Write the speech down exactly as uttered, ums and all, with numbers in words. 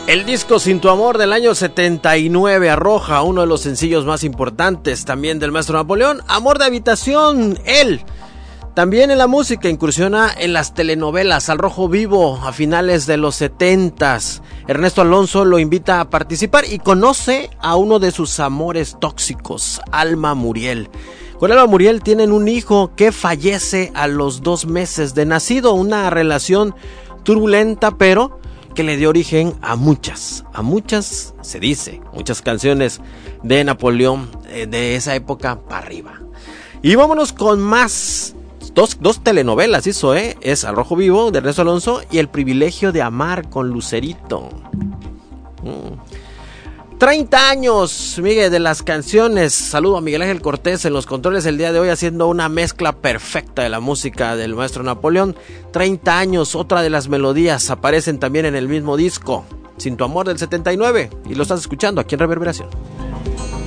El disco Sin tu amor del año setenta y nueve arroja uno de los sencillos más importantes también del maestro Napoleón, Amor de habitación. Él también en la música incursiona en las telenovelas Al Rojo Vivo a finales de los setentas. Ernesto Alonso lo invita a participar y conoce a uno de sus amores tóxicos, Alma Muriel. Con Alma Muriel tienen un hijo que fallece a los dos meses de nacido, una relación turbulenta pero que le dio origen a muchas, a muchas, se dice, muchas canciones de Napoleón eh, de esa época para arriba. Y vámonos con más, dos, dos telenovelas hizo, ¿eh? Es Al Rojo Vivo de Ernesto Alonso y El Privilegio de Amar con Lucerito. Mm. treinta años, Miguel, de las canciones. Saludo a Miguel Ángel Cortés en los controles el día de hoy, haciendo una mezcla perfecta de la música del maestro Napoleón. treinta años, otra de las melodías aparecen también en el mismo disco, Sin tu amor del setenta y nueve, y lo estás escuchando aquí en Reverberación.